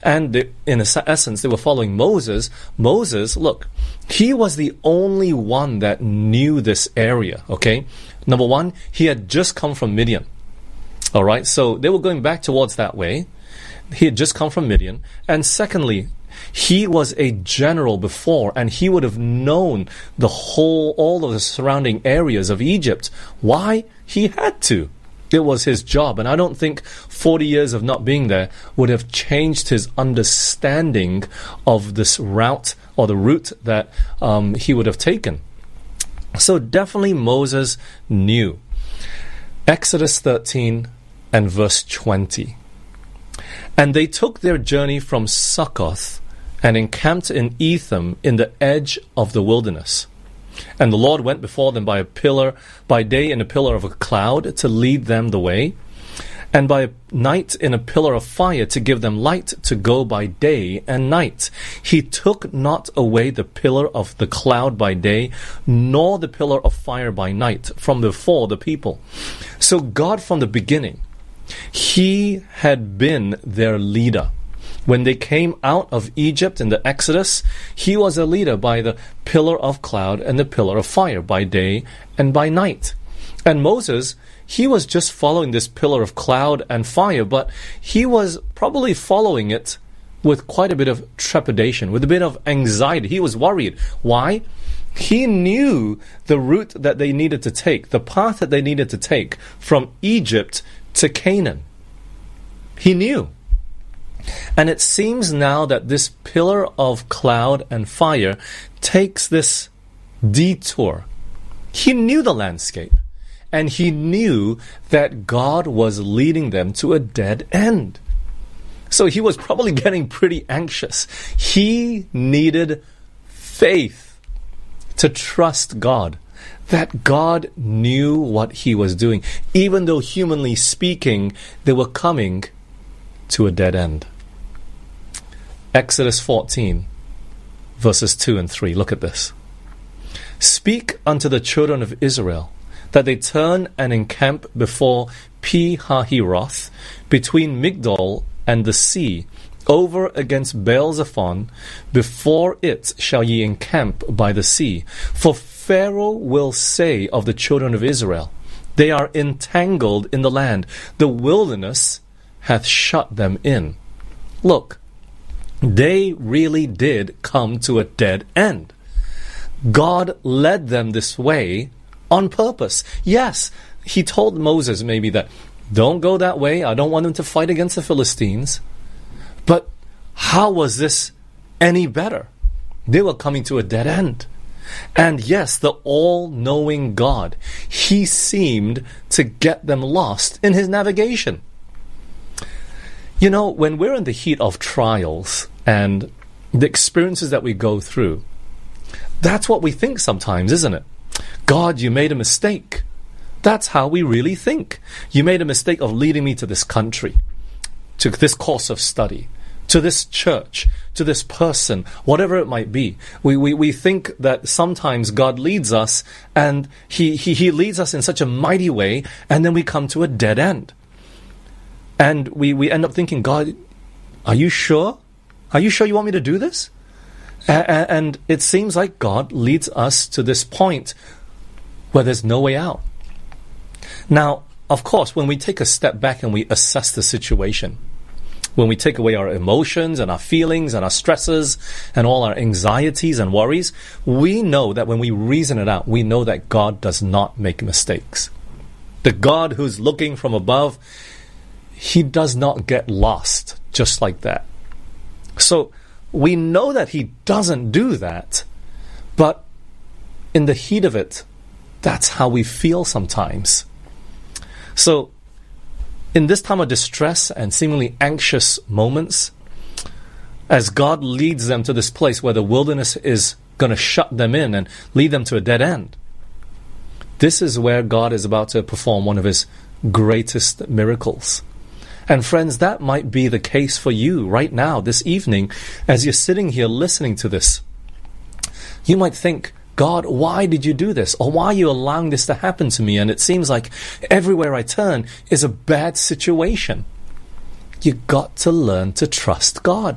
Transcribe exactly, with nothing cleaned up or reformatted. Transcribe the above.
And they, in essence, they were following Moses. Moses, look, he was the only one that knew this area, okay? Number one, he had just come from Midian. All right, so they were going back towards that way. He had just come from Midian. And secondly, he was a general before, and he would have known the whole, all of the surrounding areas of Egypt. Why? He had to. It was his job. And I don't think forty years of not being there would have changed his understanding of this route or the route that um, he would have taken. So definitely Moses knew. Exodus thirteen and verse twenty. And they took their journey from Succoth and encamped in Etham in the edge of the wilderness. And the Lord went before them by a pillar, by day in a pillar of a cloud to lead them the way, and by night in a pillar of fire to give them light to go by day and night. He took not away the pillar of the cloud by day, nor the pillar of fire by night from before the people. So God from the beginning, He had been their leader. When they came out of Egypt in the Exodus, He was a leader by the pillar of cloud and the pillar of fire by day and by night. And Moses, he was just following this pillar of cloud and fire, but he was probably following it with quite a bit of trepidation, with a bit of anxiety. He was worried. Why? He knew the route that they needed to take, the path that they needed to take from Egypt to Canaan. He knew. And it seems now that this pillar of cloud and fire takes this detour. He knew the landscape, and he knew that God was leading them to a dead end. So he was probably getting pretty anxious. He needed faith to trust God, that God knew what He was doing, even though humanly speaking, they were coming to a dead end. Exodus fourteen, verses two and three. Look at this. Speak unto the children of Israel, that they turn and encamp before Pi-hahiroth, between Migdol and the sea, over against Baal-zephon. Before it shall ye encamp by the sea. For Pharaoh will say of the children of Israel, they are entangled in the land. The wilderness hath shut them in. Look, they really did come to a dead end. God led them this way on purpose. Yes, He told Moses maybe that, don't go that way. I don't want them to fight against the Philistines. But how was this any better? They were coming to a dead end. And yes, the all-knowing God, He seemed to get them lost in His navigation. You know, when we're in the heat of trials and the experiences that we go through, that's what we think sometimes, isn't it? God, you made a mistake. That's how we really think. You made a mistake of leading me to this country, to this course of study, to this church, to this person, whatever it might be. We, we, we think that sometimes God leads us and he, he, he leads us in such a mighty way, and then we come to a dead end. And we, we end up thinking, God, are you sure? Are you sure you want me to do this? A- and it seems like God leads us to this point where there's no way out. Now, of course, when we take a step back and we assess the situation, when we take away our emotions and our feelings and our stresses and all our anxieties and worries, we know that when we reason it out, we know that God does not make mistakes. The God who's looking from above, He does not get lost just like that. So we know that He doesn't do that, but in the heat of it, that's how we feel sometimes. So in this time of distress and seemingly anxious moments, as God leads them to this place where the wilderness is going to shut them in and lead them to a dead end, this is where God is about to perform one of His greatest miracles. And friends, that might be the case for you right now, this evening, as you're sitting here listening to this. You might think, God, why did you do this? Or why are you allowing this to happen to me? And it seems like everywhere I turn is a bad situation. You got to learn to trust God.